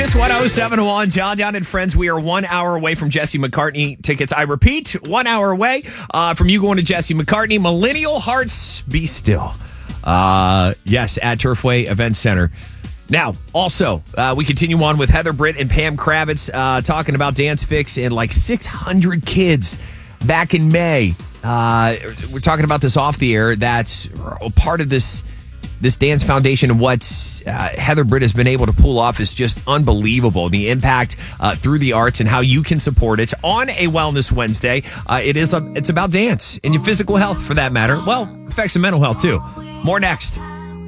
Kiss 107.1, John Down and Friends. We are 1 hour away from Jesse McCartney tickets. I repeat, 1 hour away from you going to Jesse McCartney. Millennial Hearts, Be Still. Yes, at Turfway Event Center. Now, also, we continue on with Heather Britt and Pam Kravitz talking about Dance Fix and like 600 kids back in May. We're talking about this off the air. That's part of this Dance Foundation, and what Heather Britt has been able to pull off is just unbelievable. The impact through the arts and how you can support it on a Wellness Wednesday. It's about dance and your physical health, for that matter. Well, affects the mental health too. More next.